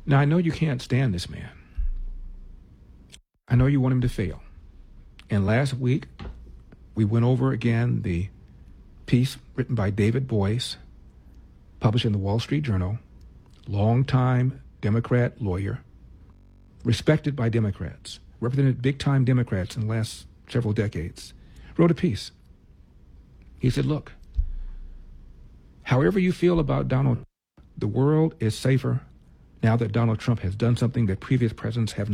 Now, I know you can't stand this man. I know you want him to fail. And last week, we went over again the piece written by David Boies, published in the Wall Street Journal, longtime Democrat lawyer, respected by Democrats, represented big-time Democrats in the last several decades, wrote a piece. He said, look, however you feel about Donald, the world is safer now that Donald Trump has done something that previous presidents have not.